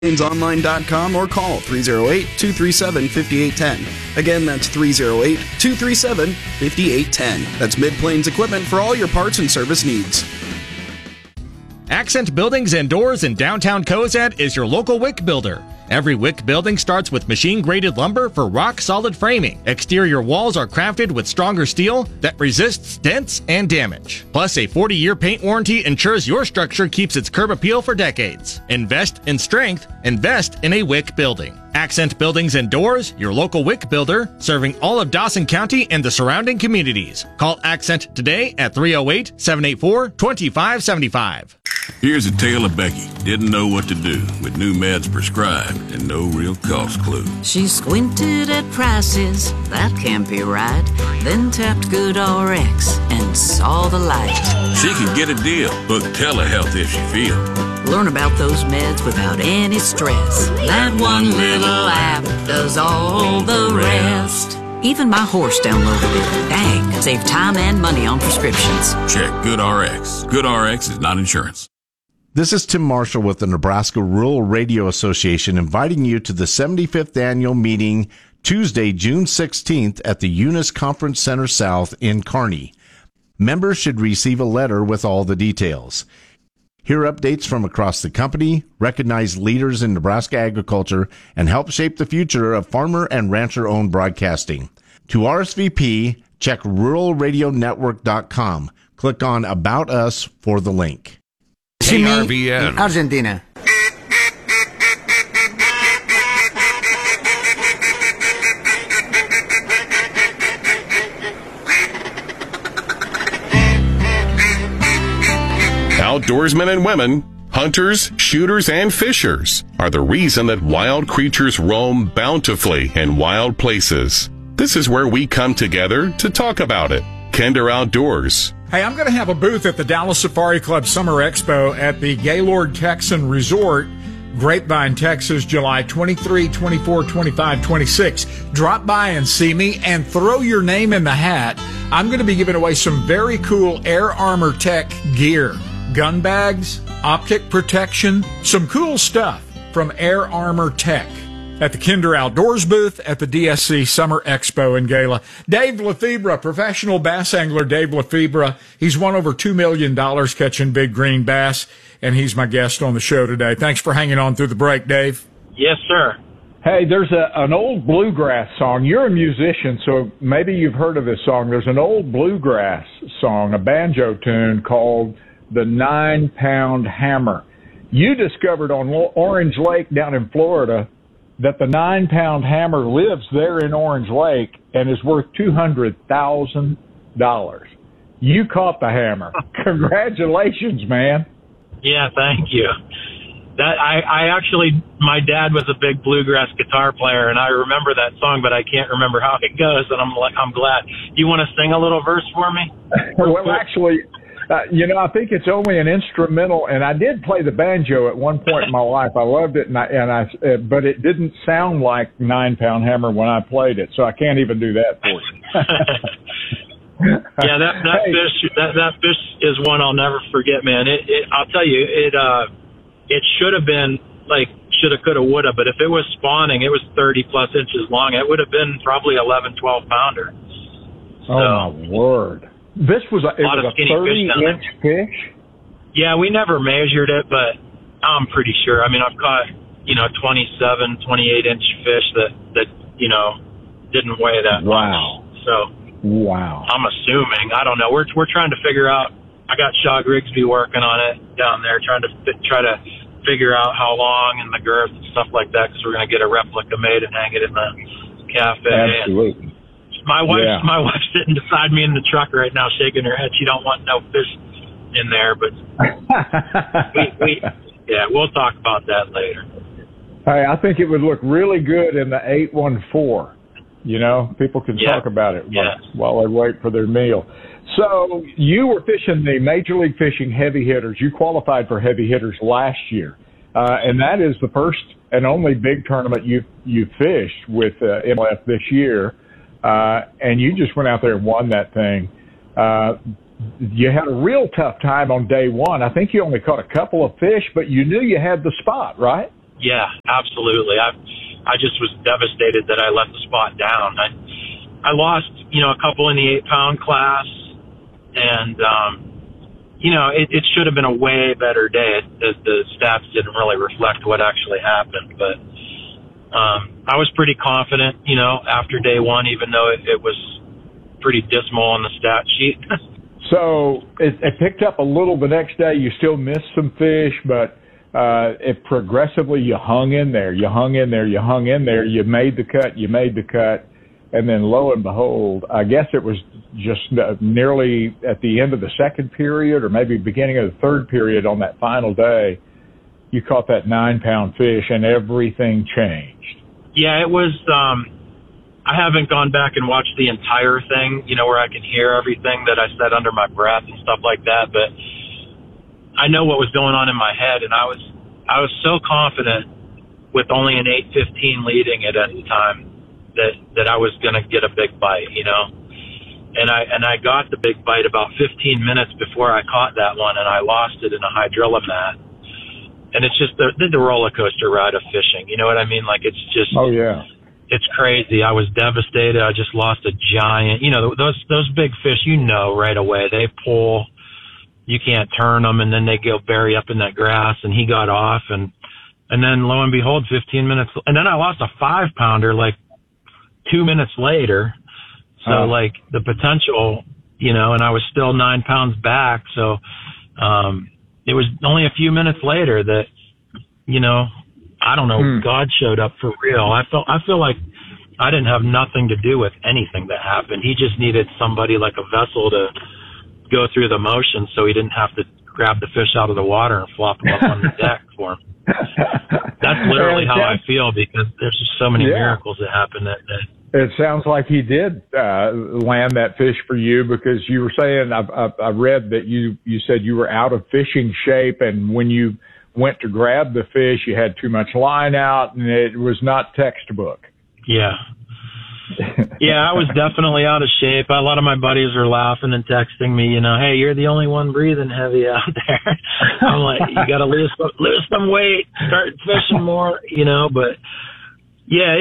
Online.com or call 308-237-5810. Again, that's 308-237-5810. That's Mid-Plains Equipment for all your parts and service needs. Accent Buildings and Doors in downtown Cozad is your local WIC builder. Every WIC building starts with machine-graded lumber for rock-solid framing. Exterior walls are crafted with stronger steel that resists dents and damage. Plus, a 40-year paint warranty ensures your structure keeps its curb appeal for decades. Invest in strength. Invest in a WIC building. Accent Buildings and Doors, your local WIC builder, serving all of Dawson County and the surrounding communities. Call Accent today at 308-784-2575. Here's a tale of Becky. Didn't know what to do with new meds prescribed and no real cost clue. She squinted at prices, that can't be right. Then tapped GoodRx and saw the light. She could get a deal. Book telehealth if she feel. Learn about those meds without any stress. That one little app does all the rest. Even my horse downloaded it. Dang, save time and money on prescriptions. Check GoodRx. GoodRx is not insurance. This is Tim Marshall with the Nebraska Rural Radio Association inviting you to the 75th annual meeting Tuesday, June 16th at the Eunice Conference Center South in Kearney. Members should receive a letter with all the details. Hear updates from across the company, recognize leaders in Nebraska agriculture, and help shape the future of farmer and rancher-owned broadcasting. To RSVP, check ruralradionetwork.com. Click on About Us for the link. KRVN. Argentina. Outdoorsmen and women, hunters, shooters, and fishers are the reason that wild creatures roam bountifully in wild places. This is where we come together to talk about it. Kinder Outdoors. Hey, I'm going to have a booth at the Dallas Safari Club Summer Expo at the Gaylord Texan Resort, Grapevine, Texas, July 23, 24, 25, 26. Drop by and see me and throw your name in the hat. I'm going to be giving away some very cool Air Armor Tech gear. Gun bags, optic protection, some cool stuff from Air Armor Tech at the Kinder Outdoors booth at the DSC Summer Expo in Gala. Dave Lefebvre, professional bass angler Dave Lefebvre. He's won over $2 million catching big green bass, and he's my guest on the show today. Thanks for hanging on through the break, Dave. Yes, sir. Hey, there's an old bluegrass song. You're a musician, so maybe you've heard of this song. There's an old bluegrass song, a banjo tune called The 9-Pound Hammer. You discovered on Orange Lake down in Florida that the 9-Pound Hammer lives there in Orange Lake and is worth $200,000. You caught the hammer. Congratulations, man. Yeah, thank you. That I actually, my dad was a big bluegrass guitar player, and I remember that song, but I can't remember how it goes, and I'm glad. You want to sing a little verse for me? Well, actually, I think it's only an instrumental, and I did play the banjo at one point in my life. I loved it, but it didn't sound like 9-Pound Hammer when I played it, so I can't even do that for you. Yeah, that fish is one I'll never forget, man. I'll tell you, it should have been like shoulda, coulda, woulda, but if it was spawning, it was 30 plus inches long. It would have been probably 11, 12 pounder. So, oh my word! This was a 30-inch fish? Yeah, we never measured it, but I'm pretty sure. I mean, I've caught, 27, 28-inch fish that didn't weigh that much. So, wow. I'm assuming. I don't know. We're trying to figure out. I got Shaw Grigsby working on it down there, trying to figure out how long and the girth and stuff like that, because we're going to get a replica made and hang it in the cafe. Absolutely. My wife's sitting beside me in the truck right now, shaking her head. She don't want no fish in there, but we'll talk about that later. Hey, I think it would look really good in the 814. People can talk about it while they wait for their meal. So you were fishing the Major League Fishing heavy hitters. You qualified for heavy hitters last year, and that is the first and only big tournament you fished with MLF this year. And you just went out there and won that thing. You had a real tough time on day one. I think you only caught a couple of fish, but you knew you had the spot, right? Yeah, absolutely. I just was devastated that I let the spot down. I lost, a couple in the 8-pound class, and, it should have been a way better day. The stats didn't really reflect what actually happened, but I was pretty confident, after day one, even though it was pretty dismal on the stat sheet. So it picked up a little the next day. You still missed some fish, but it progressively you hung in there. You made the cut, and then lo and behold, I guess it was just nearly at the end of the second period or maybe beginning of the third period on that final day, you caught that 9-pound fish and everything changed. Yeah, it was, I haven't gone back and watched the entire thing, where I can hear everything that I said under my breath and stuff like that, but I know what was going on in my head, and I was so confident with only an 8:15 leading it at the time that I was going to get a big bite, and I got the big bite about 15 minutes before I caught that one, and I lost it in a hydrilla. And it's just the roller coaster ride of fishing. You know what I mean? Like, it's just, oh yeah, it's crazy. I was devastated. I just lost a giant, those big fish, right away, they pull, you can't turn them, and then they go bury up in that grass, and he got off, and then lo and behold, 15 minutes, and then I lost a 5-pounder like 2 minutes later. So like the potential, and I was still 9 pounds back. So, it was only a few minutes later that, I don't know, God showed up for real. I feel like I didn't have nothing to do with anything that happened. He just needed somebody like a vessel to go through the motions so he didn't have to grab the fish out of the water and flop them up on the deck for him. That's literally how I feel, because there's just so many miracles that happen that day. It sounds like he did land that fish for you, because you were saying, I read that you said you were out of fishing shape, and when you went to grab the fish, you had too much line out, and it was not textbook. Yeah. Yeah, I was definitely out of shape. A lot of my buddies are laughing and texting me, hey, you're the only one breathing heavy out there. I'm like, you got to lose some weight, start fishing more, but yeah,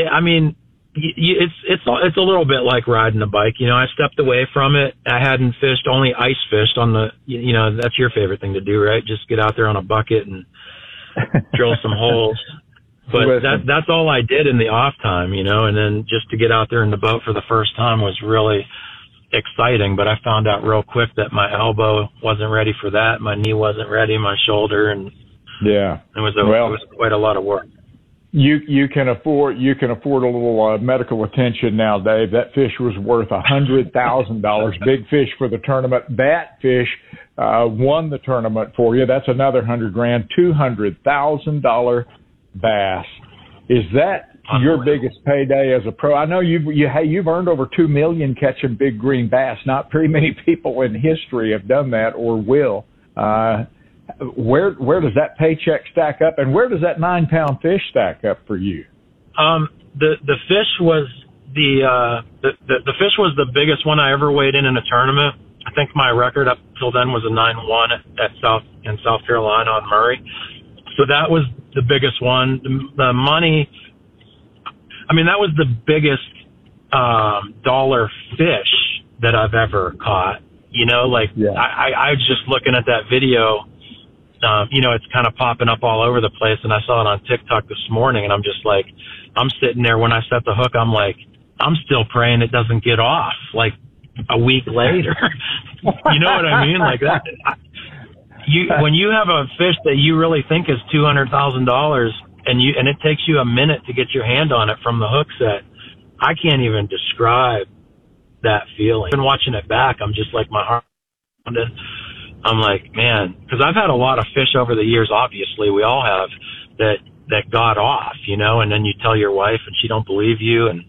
it's a little bit like riding a bike. I stepped away from it. I hadn't fished, only ice fished on the, that's your favorite thing to do, right? Just get out there on a bucket and drill some holes. But that's all I did in the off time, and then just to get out there in the boat for the first time was really exciting. But I found out real quick that my elbow wasn't ready for that. My knee wasn't ready, my shoulder, and it was quite a lot of work. You can afford a little medical attention now, Dave. That fish was worth $100,000. Big fish for the tournament. That fish won the tournament for you. That's another $100,000, $200,000 bass. Is that your biggest payday as a pro? I know you've earned over $2 million catching big green bass. Not very many people in history have done that or will. Where does that paycheck stack up, and where does that 9-pound fish stack up for you? The fish was the fish was the biggest one I ever weighed in a tournament. I think my record up till then was a 9-1 in South Carolina on Murray. So that was the biggest one. The money, that was the biggest dollar fish that I've ever caught. I was just looking at that video. It's kind of popping up all over the place, and I saw it on TikTok this morning, and I'm just like, I'm sitting there when I set the hook, I'm like, I'm still praying it doesn't get off like a week later. You know what I mean? Like that. When you have a fish that you really think is $200,000 and it takes you a minute to get your hand on it from the hook set, I can't even describe that feeling. I've been watching it back, I'm just like, my heart. I'm like, man, because I've had a lot of fish over the years. Obviously, we all have that got off, and then you tell your wife and she don't believe you, and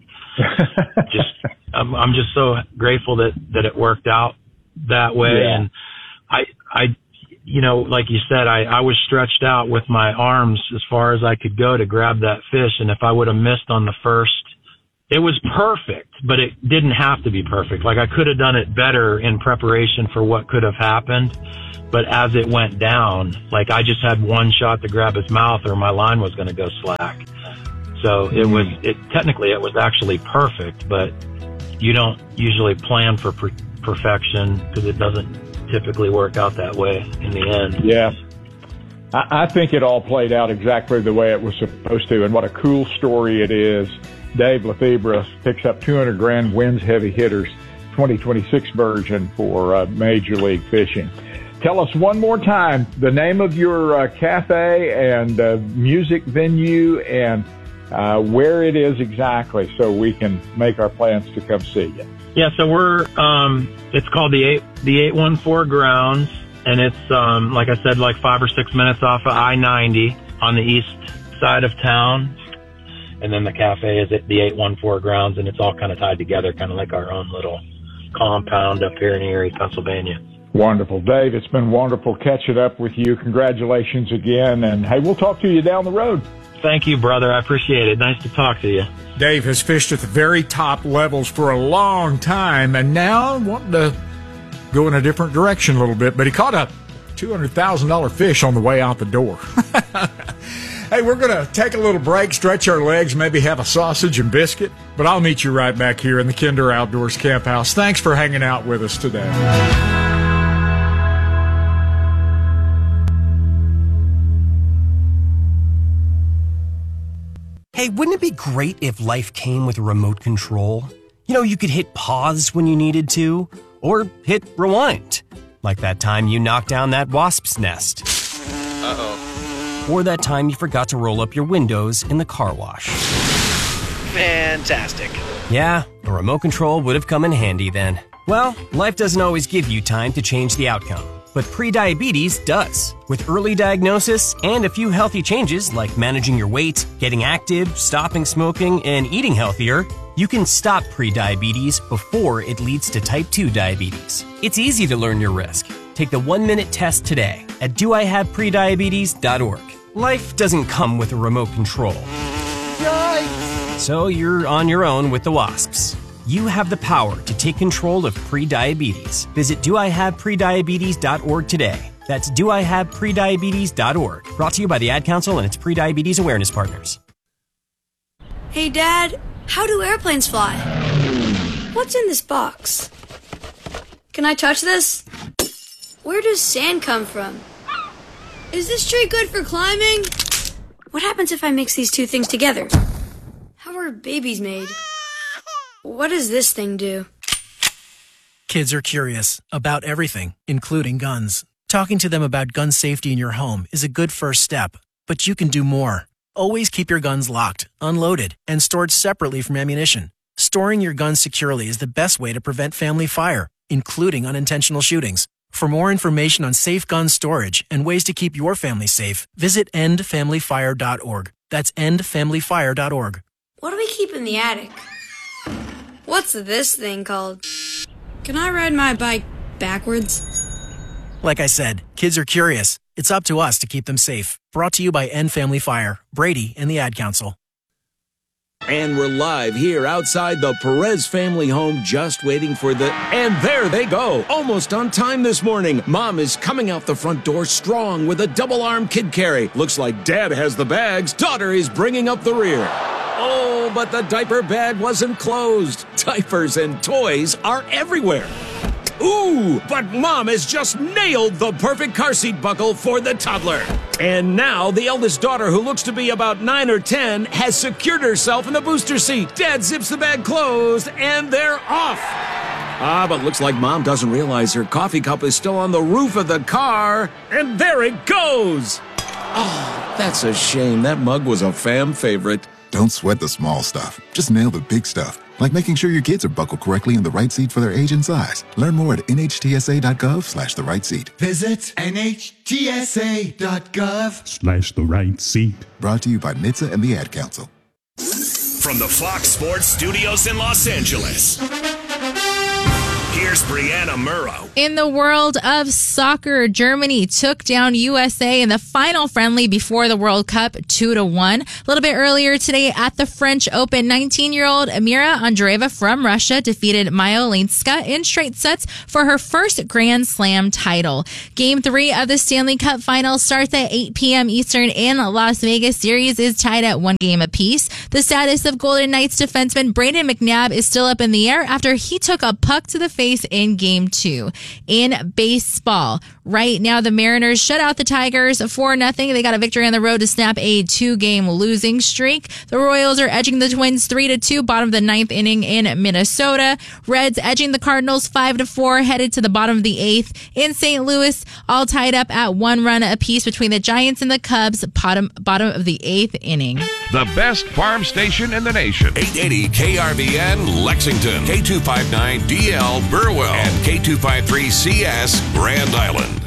I'm just so grateful that it worked out that way. Yeah. And I like you said, I was stretched out with my arms as far as I could go to grab that fish. And if I would have missed on the first it was perfect, but it didn't have to be perfect. Like, I could have done it better in preparation for what could have happened. But as it went down, like, I just had one shot to grab his mouth or my line was going to go slack. So technically it was actually perfect, but you don't usually plan for perfection because it doesn't typically work out that way in the end. Yeah. I think it all played out exactly the way it was supposed to, and what a cool story it is. Dave Lefebvre picks up $200,000, wins Heavy Hitters 2026 version for Major League Fishing. Tell us one more time the name of your cafe and music venue and where it is exactly, so we can make our plans to come see you. Yeah, so we're it's called the 814 Grounds, and it's like I said, like 5 or 6 minutes off of I-90 on the east side of town. And then the cafe is at the 814 Grounds, and it's all kind of tied together, kind of like our own little compound up here in Erie, Pennsylvania. Wonderful. Dave, it's been wonderful catching up with you. Congratulations again. And, hey, we'll talk to you down the road. Thank you, brother. I appreciate it. Nice to talk to you. Dave has fished at the very top levels for a long time, and now wanting to go in a different direction a little bit. But he caught a $200,000 fish on the way out the door. Hey, we're going to take a little break, stretch our legs, maybe have a sausage and biscuit. But I'll meet you right back here in the Kinder Outdoors Camp House. Thanks for hanging out with us today. Hey, wouldn't it be great if life came with a remote control? You know, you could hit pause when you needed to, or hit rewind. Like that time you knocked down that wasp's nest. Uh-oh. Or that time you forgot to roll up your windows in the car wash. Fantastic. Yeah, a remote control would have come in handy then. Well, life doesn't always give you time to change the outcome, but prediabetes does. With early diagnosis and a few healthy changes like managing your weight, getting active, stopping smoking, and eating healthier, you can stop prediabetes before it leads to type 2 diabetes. It's easy to learn your risk. Take the 1-minute test today at doihaveprediabetes.org. Life doesn't come with a remote control. Yikes! So you're on your own with the wasps. You have the power to take control of prediabetes. Visit doihaveprediabetes.org today. That's doihaveprediabetes.org. Brought to you by the Ad Council and its Prediabetes Awareness Partners. Hey, Dad, how do airplanes fly? What's in this box? Can I touch this? Where does sand come from? Is this tree good for climbing? What happens if I mix these two things together? How are babies made? What does this thing do? Kids are curious about everything, including guns. Talking to them about gun safety in your home is a good first step, but you can do more. Always keep your guns locked, unloaded, and stored separately from ammunition. Storing your guns securely is the best way to prevent family fire, including unintentional shootings. For more information on safe gun storage and ways to keep your family safe, visit endfamilyfire.org. That's endfamilyfire.org. What do we keep in the attic? What's this thing called? Can I ride my bike backwards? Like I said, kids are curious. It's up to us to keep them safe. Brought to you by End Family Fire, Brady, and the Ad Council. And we're live here outside the Perez family home, just waiting for the... And there they go! Almost on time this morning. Mom is coming out the front door strong with a double-arm kid carry. Looks like Dad has the bags. Daughter is bringing up the rear. Oh, but the diaper bag wasn't closed. Diapers and toys are everywhere. Ooh, but Mom has just nailed the perfect car seat buckle for the toddler. And now the eldest daughter, who looks to be about 9 or 10, has secured herself in the booster seat. Dad zips the bag closed, and they're off. But looks like Mom doesn't realize her coffee cup is still on the roof of the car. And there it goes. Oh, that's a shame. That mug was a fam favorite. Don't sweat the small stuff. Just nail the big stuff. Like making sure your kids are buckled correctly in the right seat for their age and size. Learn more at nhtsa.gov/the right seat. Visit nhtsa.gov/the right seat. Brought to you by NHTSA and the Ad Council. From the Fox Sports Studios in Los Angeles, Here's Brianna Murrow. In the world of soccer, Germany took down USA in the final friendly before the World Cup 2-1. A little bit earlier today at the French Open, 19-year-old Amira Andreeva from Russia defeated Maya Olenska in straight sets for her first Grand Slam title. Game 3 of the Stanley Cup Final starts at 8 p.m. Eastern in Las Vegas. Series is tied at 1 game apiece. The status of Golden Knights defenseman Brayden McNabb is still up in the air after he took a puck to the face in Game 2. In baseball, right now the Mariners shut out the Tigers 4-0. They got a victory on the road to snap a 2-game losing streak. The Royals are edging the Twins 3-2, bottom of the 9th inning in Minnesota. Reds edging the Cardinals 5-4, headed to the bottom of the 8th. In St. Louis, all tied up at 1 run apiece between the Giants and the Cubs, bottom of the 8th inning. The best farm station in the nation. 880 KRVN Lexington, K259DL Burwell, and K253CS Grand Island.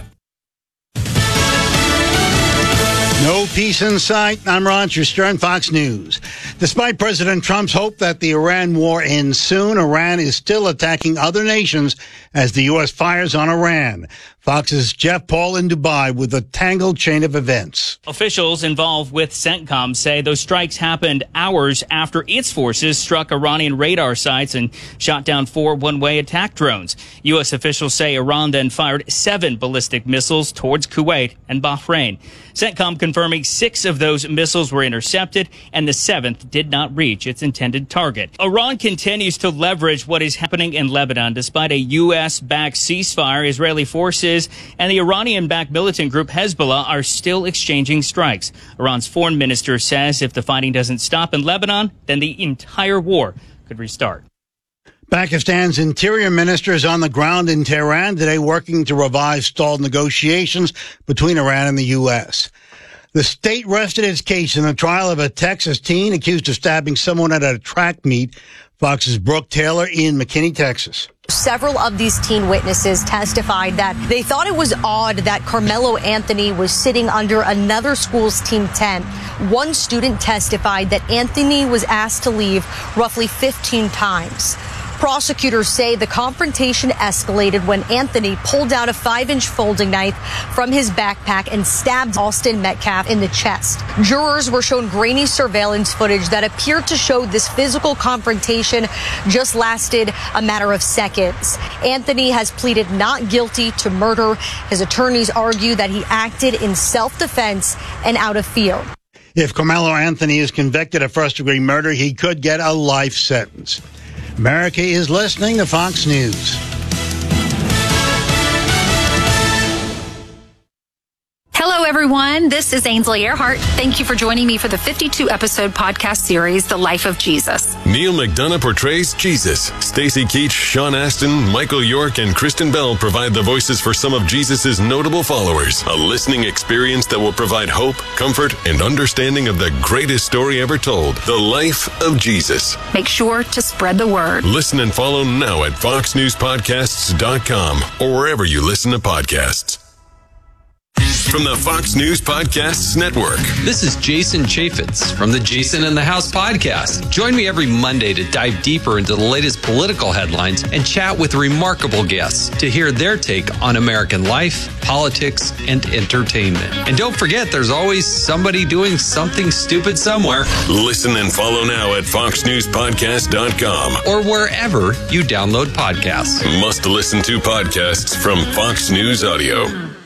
No peace in sight. I'm Roger Stern, Fox News. Despite President Trump's hope that the Iran war ends soon, Iran is still attacking other nations as the U.S. fires on Iran. Fox's Jeff Paul in Dubai with a tangled chain of events. Officials involved with CENTCOM say those strikes happened hours after its forces struck Iranian radar sites and shot down 4 one-way attack drones. U.S. officials say Iran then fired 7 ballistic missiles towards Kuwait and Bahrain. CENTCOM confirming 6 of those missiles were intercepted and the 7th did not reach its intended target. Iran continues to leverage what is happening in Lebanon despite a U.S.-backed ceasefire. Israeli forces and the Iranian-backed militant group Hezbollah are still exchanging strikes. Iran's foreign minister says if the fighting doesn't stop in Lebanon, then the entire war could restart. Pakistan's interior minister is on the ground in Tehran today working to revive stalled negotiations between Iran and the U.S. The state rested its case in the trial of a Texas teen accused of stabbing someone at a track meet. Fox's Brooke Taylor in McKinney, Texas. Several of these teen witnesses testified that they thought it was odd that Carmelo Anthony was sitting under another school's team tent. One student testified that Anthony was asked to leave roughly 15 times. Prosecutors say the confrontation escalated when Anthony pulled out a 5-inch folding knife from his backpack and stabbed Austin Metcalf in the chest. Jurors were shown grainy surveillance footage that appeared to show this physical confrontation just lasted a matter of seconds. Anthony has pleaded not guilty to murder. His attorneys argue that he acted in self-defense and out of fear. If Carmelo Anthony is convicted of first-degree murder, he could get a life sentence. America is listening to Fox News. Hello, everyone. This is Ainsley Earhart. Thank you for joining me for the 52-episode podcast series, The Life of Jesus. Neil McDonough portrays Jesus. Stacey Keach, Sean Astin, Michael York, and Kristen Bell provide the voices for some of Jesus' notable followers. A listening experience that will provide hope, comfort, and understanding of the greatest story ever told, The Life of Jesus. Make sure to spread the word. Listen and follow now at foxnewspodcasts.com or wherever you listen to podcasts. From the Fox News Podcasts Network. This is Jason Chaffetz from the Jason in the House podcast. Join me every Monday to dive deeper into the latest political headlines and chat with remarkable guests to hear their take on American life, politics, and entertainment. And don't forget, there's always somebody doing something stupid somewhere. Listen and follow now at foxnewspodcast.com or wherever you download podcasts. Must listen to podcasts from Fox News Audio.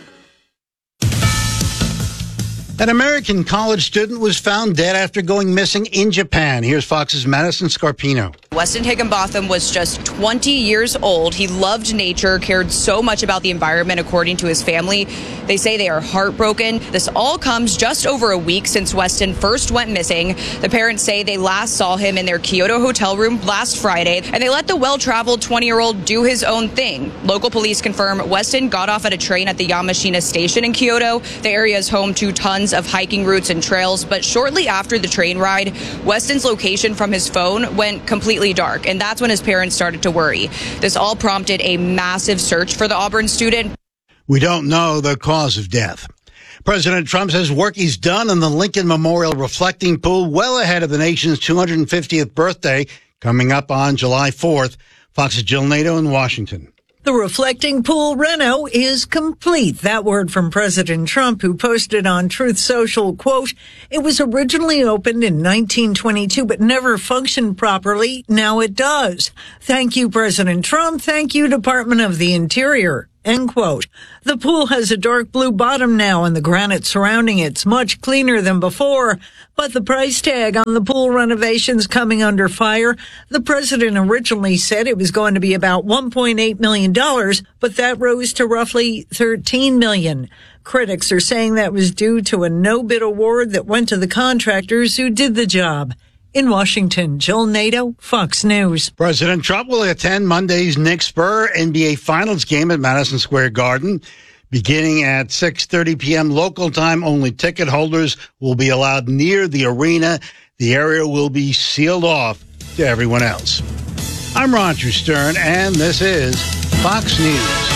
An American college student was found dead after going missing in Japan. Here's Fox's Madison Scarpino. Weston Higginbotham was just 20 years old. He loved nature, cared so much about the environment, according to his family. They say they are heartbroken. This all comes just over a week since Weston first went missing. The parents say they last saw him in their Kyoto hotel room last Friday, and they let the well-traveled 20-year-old do his own thing. Local police confirm Weston got off at a train at the Yamashina station in Kyoto. The area is home to tons of hiking routes and trails, but shortly after the train ride, Weston's location from his phone went completely dark, and that's when his parents started to worry. This all prompted a massive search for the Auburn student. We don't know the cause of death. President Trump says work is done on the Lincoln Memorial Reflecting Pool well ahead of the nation's 250th birthday coming up on July 4th. Fox's Jill Nato in Washington. The reflecting pool reno is complete. That word from President Trump, who posted on Truth Social, quote, "It was originally opened in 1922, but never functioned properly. Now it does. Thank you, President Trump. Thank you, Department of the Interior." End quote. The pool has a dark blue bottom now, and the granite surrounding it's much cleaner than before. But the price tag on the pool renovation's coming under fire. The president originally said it was going to be about $1.8 million, but that rose to roughly $13 million. Critics are saying that was due to a no-bid award that went to the contractors who did the job. In Washington, Jill Nato, Fox News. President Trump will attend Monday's Knicks-Spurs NBA Finals game at Madison Square Garden. Beginning at 6:30 p.m. local time, only ticket holders will be allowed near the arena. The area will be sealed off to everyone else. I'm Roger Stern, and this is Fox News.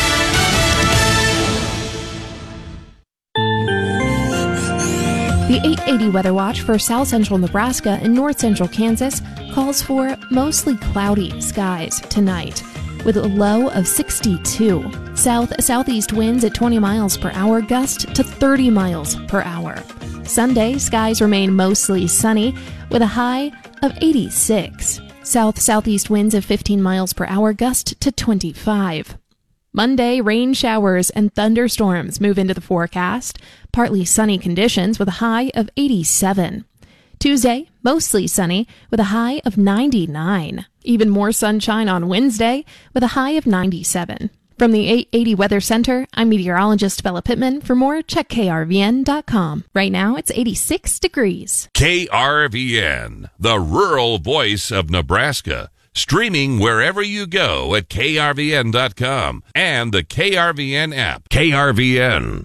The 880 Weather Watch for South Central Nebraska and North Central Kansas calls for mostly cloudy skies tonight with a low of 62. Southeast winds at 20 miles per hour, gust to 30 miles per hour. Sunday, skies remain mostly sunny with a high of 86. Southeast winds of 15 miles per hour, gust to 25. Monday, rain showers and thunderstorms move into the forecast. Partly sunny conditions with a high of 87. Tuesday, mostly sunny with a high of 99. Even more sunshine on Wednesday with a high of 97. From the 880 Weather Center, I'm meteorologist Bella Pittman. For more, check KRVN.com. Right now, it's 86 degrees. KRVN, the rural voice of Nebraska. Streaming wherever you go at KRVN.com and the KRVN app. KRVN.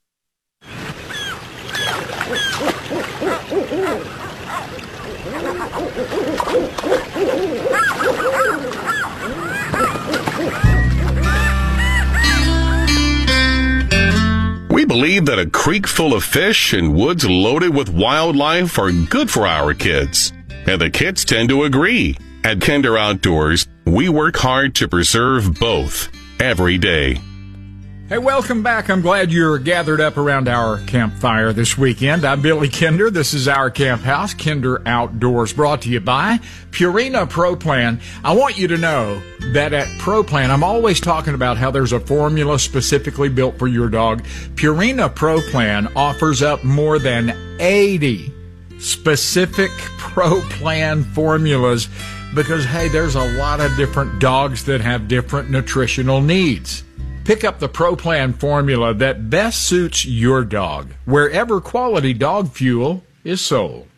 We believe that a creek full of fish and woods loaded with wildlife are good for our kids. And the kids tend to agree. At Kinder Outdoors, we work hard to preserve both every day. Hey, welcome back. I'm glad you're gathered up around our campfire this weekend. I'm Billy Kinder. This is our camp house, Kinder Outdoors, brought to you by Purina Pro Plan. I want you to know that at Pro Plan, I'm always talking about how there's a formula specifically built for your dog. Purina Pro Plan offers up more than 80 specific Pro Plan formulas because, hey, there's a lot of different dogs that have different nutritional needs. Pick up the Pro Plan formula that best suits your dog, wherever quality dog fuel is sold.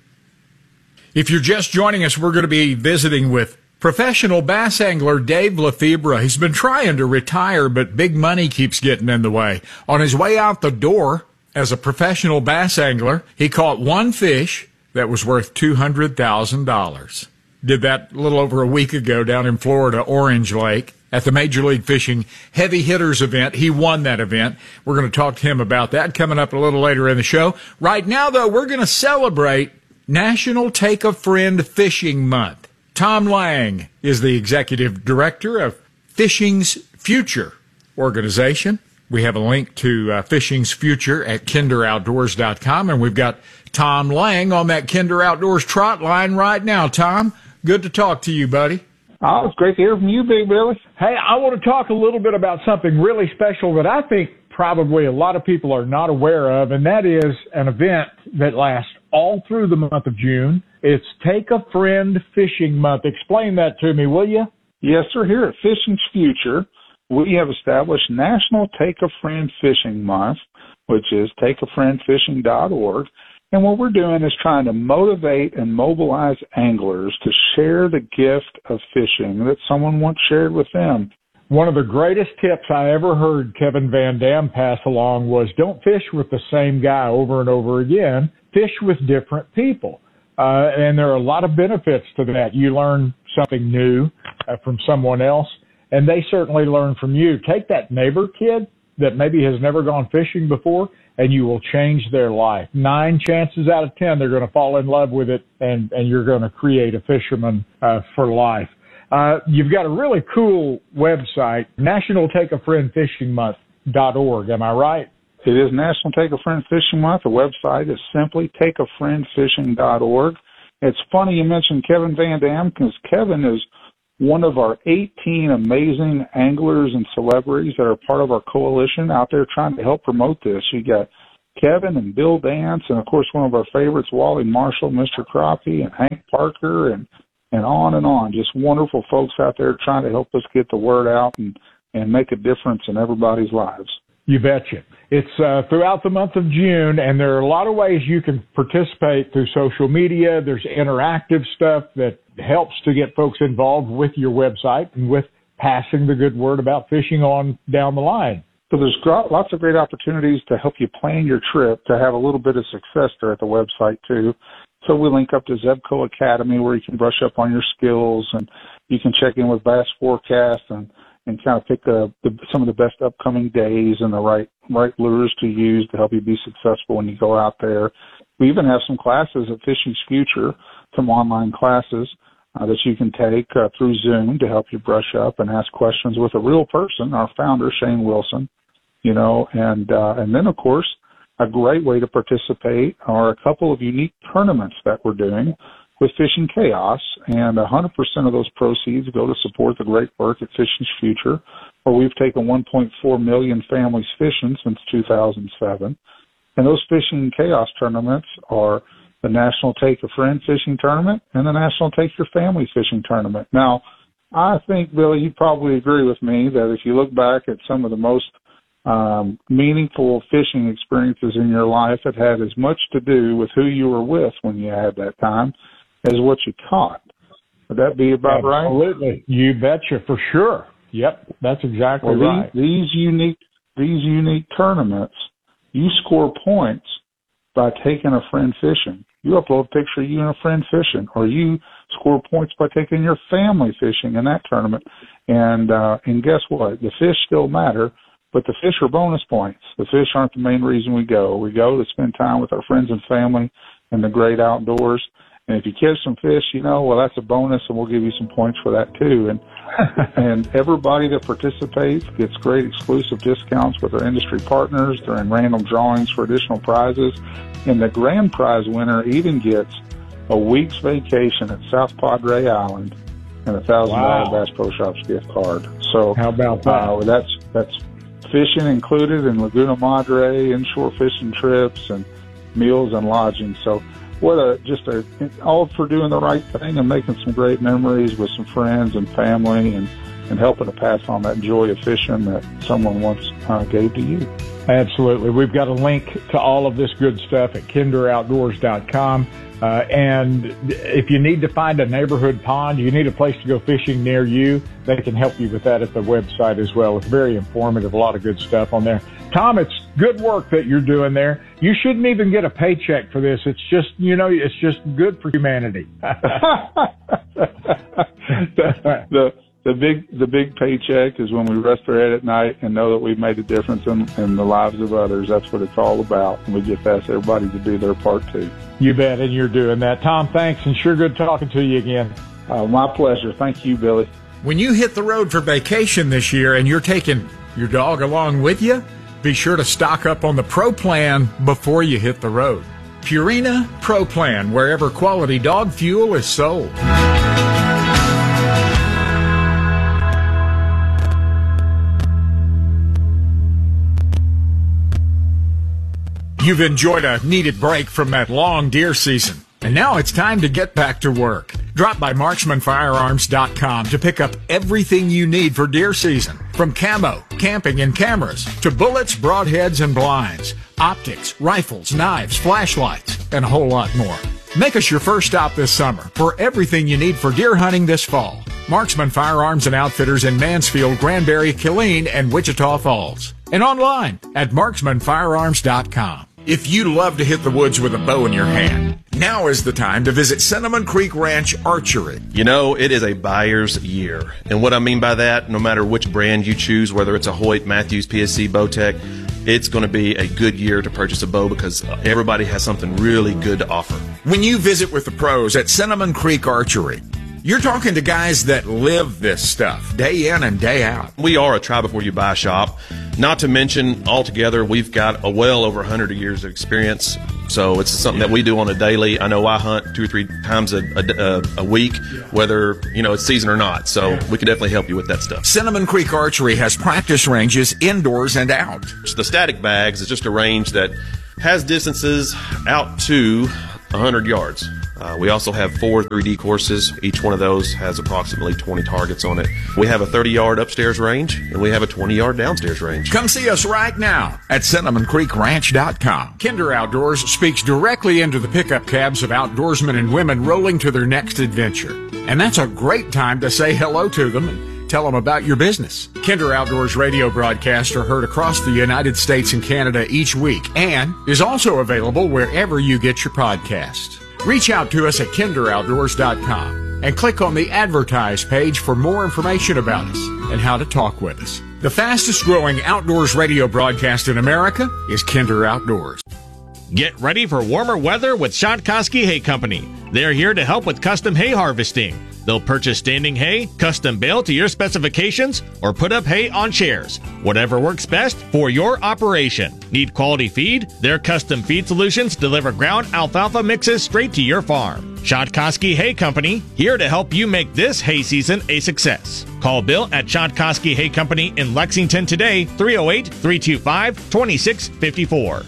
If you're just joining us, we're going to be visiting with professional bass angler Dave Lefebvre. He's been trying to retire, but big money keeps getting in the way. On his way out the door as a professional bass angler, he caught one fish that was worth $200,000. Did that a little over a week ago down in Florida, Orange Lake, at the Major League Fishing Heavy Hitters event. He won that event. We're going to talk to him about that coming up a little later in the show. Right now, though, we're going to celebrate National Take a Friend Fishing Month. Tom Lang is the executive director of Fishing's Future organization. We have a link to Fishing's Future at kinderoutdoors.com, and we've got Tom Lang on that Kinder Outdoors trot line right now. Tom, good to talk to you, buddy. Oh, it's great to hear from you, Big Billy. Hey, I want to talk a little bit about something really special that I think probably a lot of people are not aware of, and that is an event that lasts all through the month of June. It's Take a Friend Fishing Month. Explain that to me, will you? Yes, sir. Here at Fishing's Future, we have established National Take a Friend Fishing Month, which is takeafriendfishing.org. And what we're doing is trying to motivate and mobilize anglers to share the gift of fishing that someone once shared with them. One of the greatest tips I ever heard Kevin Van Dam pass along was don't fish with the same guy over and over again. Fish with different people. And there are a lot of benefits to that. You learn something new from someone else, and they certainly learn from you. Take that neighbor kid that maybe has never gone fishing before, and you will change their life. 9 chances out of 10, they're going to fall in love with it, and you're going to create a fisherman for life. You've got a really cool website, nationaltakeafriendfishingmonth.org. Am I right? It is National Take a Friend Fishing Month. The website is simply takeafriendfishing.org. It's funny you mentioned Kevin Van Dam, because Kevin is one of our 18 amazing anglers and celebrities that are part of our coalition out there trying to help promote this. You got Kevin and Bill Dance, and of course one of our favorites, Wally Marshall, Mr. Crappie, and Hank Parker, and on and on. Just wonderful folks out there trying to help us get the word out and make a difference in everybody's lives. You betcha. It's throughout the month of June, and there are a lot of ways you can participate through social media. There's interactive stuff that helps to get folks involved with your website and with passing the good word about fishing on down the line. So there's lots of great opportunities to help you plan your trip, to have a little bit of success there at the website too. So we link up to Zebco Academy, where you can brush up on your skills, and you can check in with Bass Forecast and kind of pick some of the best upcoming days and the right lures to use to help you be successful when you go out there. We even have some classes at Fishing's Future, some online classes that you can take through Zoom to help you brush up and ask questions with a real person, our founder, Shane Wilson, and then, of course, a great way to participate are a couple of unique tournaments that we're doing with Fishing Chaos, and 100% of those proceeds go to support the great work at Fishing's Future, where we've taken 1.4 million families fishing since 2007. And those Fishing Chaos tournaments are the National Take a Friend Fishing Tournament and the National Take Your Family Fishing Tournament. Now, I think, Billy, you probably agree with me that if you look back at some of the most meaningful fishing experiences in your life, it had as much to do with who you were with when you had that time as what you caught. Would that be about right? Absolutely. You betcha, for sure. Yep, that's exactly right. These unique tournaments, you score points by taking a friend fishing. You upload a picture of you and a friend fishing, or you score points by taking your family fishing in that tournament. And guess what? The fish still matter, but the fish are bonus points. The fish aren't the main reason we go. We go to spend time with our friends and family in the great outdoors. And if you catch some fish, that's a bonus, and we'll give you some points for that too. And everybody that participates gets great exclusive discounts with our industry partners. They're in random drawings for additional prizes. And the grand prize winner even gets a week's vacation at South Padre Island and a $1,000 Bass Pro Shops gift card. So how about that? That's fishing included in Laguna Madre, inshore fishing trips, and meals and lodging. So all for doing the right thing and making some great memories with some friends and family, and helping to pass on that joy of fishing that someone once gave to you. Absolutely. We've got a link to all of this good stuff at kinderoutdoors.com. And if you need to find a neighborhood pond, you need a place to go fishing near you, they can help you with that at the website as well. It's very informative, a lot of good stuff on there. Tom, it's good work that you're doing there. You shouldn't even get a paycheck for this. It's just, it's just good for humanity. The big paycheck is when we rest our head at night and know that we've made a difference in the lives of others. That's what it's all about. And we just ask everybody to do their part too. You bet, and you're doing that. Tom, thanks, and sure good talking to you again. My pleasure. Thank you, Billy. When you hit the road for vacation this year and you're taking your dog along with you, be sure to stock up on the Pro Plan before you hit the road. Purina Pro Plan, wherever quality dog fuel is sold. You've enjoyed a needed break from that long deer season, and now it's time to get back to work. Drop by marksmanfirearms.com to pick up everything you need for deer season, from camo, camping, and cameras, to bullets, broadheads, and blinds, optics, rifles, knives, flashlights, and a whole lot more. Make us your first stop this summer for everything you need for deer hunting this fall. Marksman Firearms and Outfitters in Mansfield, Granbury, Killeen, and Wichita Falls. And online at marksmanfirearms.com. If you love to hit the woods with a bow in your hand, now is the time to visit Cinnamon Creek Ranch Archery. It is a buyer's year. And what I mean by that, no matter which brand you choose, whether it's a Hoyt, Matthews, PSC, Bowtech, it's going to be a good year to purchase a bow because everybody has something really good to offer. When you visit with the pros at Cinnamon Creek Archery, You're talking to guys that live this stuff day in and day out. We are a try before you buy shop. Not to mention, altogether, we've got well over 100 years of experience. So it's something that we do on a daily. I know I hunt 2 or 3 times a week, whether it's season or not. So we can definitely help you with that stuff. Cinnamon Creek Archery has practice ranges indoors and out. The static bags is just a range that has distances out to 100 yards. We also have 4 3D courses. Each one of those has approximately 20 targets on it. We have a 30-yard upstairs range, and we have a 20-yard downstairs range. Come see us right now at CinnamonCreekRanch.com. Kinder Outdoors speaks directly into the pickup cabs of outdoorsmen and women rolling to their next adventure. And that's a great time to say hello to them and tell them about your business. Kinder Outdoors radio broadcasts are heard across the United States and Canada each week and is also available wherever you get your podcasts. Reach out to us at KinderOutdoors.com and click on the Advertise page for more information about us and how to talk with us. The fastest growing outdoors radio broadcast in America is Kinder Outdoors. Get ready for warmer weather with Shotkoski Hay Company. They're here to help with custom hay harvesting. They'll purchase standing hay, custom bale to your specifications, or put up hay on chairs. Whatever works best for your operation. Need quality feed? Their custom feed solutions deliver ground alfalfa mixes straight to your farm. Shotkoski Hay Company, here to help you make this hay season a success. Call Bill at Shotkoski Hay Company in Lexington today, 308-325-2654.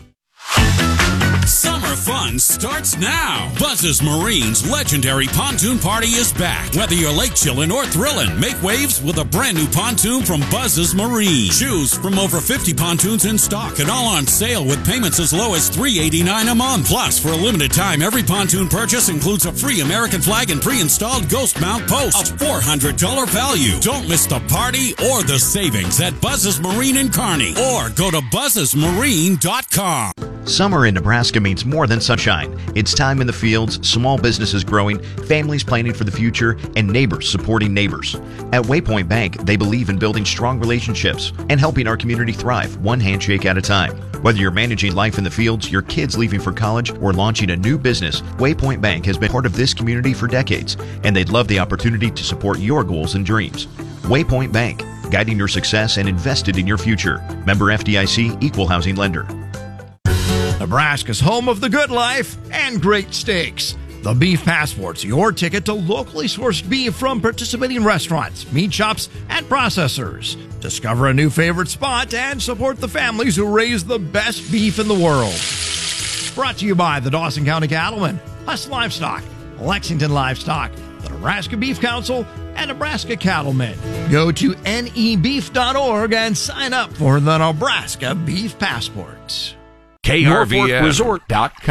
Summer fun starts now. Buzz's Marine's legendary pontoon party is back. Whether you're lake chillin' or thrillin', make waves with a brand new pontoon from Buzz's Marine. Choose from over 50 pontoons in stock and all on sale with payments as low as $389 a month. Plus, for a limited time, every pontoon purchase includes a free American flag and pre-installed ghost mount post. A $400 value. Don't miss the party or the savings at Buzz's Marine in Kearney or go to buzzesmarine.com. Summer in Nebraska means more than sunshine. It's time in the fields, small businesses growing, families planning for the future, and neighbors supporting neighbors. At Waypoint Bank, they believe in building strong relationships and helping our community thrive one handshake at a time. Whether you're managing life in the fields, your kids leaving for college, or launching a new business, Waypoint Bank has been part of this community for decades, and they'd love the opportunity to support your goals and dreams. Waypoint Bank, guiding your success and invested in your future. Member FDIC, Equal Housing Lender. Nebraska's home of the good life and great steaks. The Beef Passport's your ticket to locally sourced beef from participating restaurants, meat shops, and processors. Discover a new favorite spot and support the families who raise the best beef in the world. Brought to you by the Dawson County Cattlemen, Huss Livestock, Lexington Livestock, the Nebraska Beef Council, and Nebraska Cattlemen. Go to nebeef.org and sign up for the Nebraska Beef Passports. KRVN.com.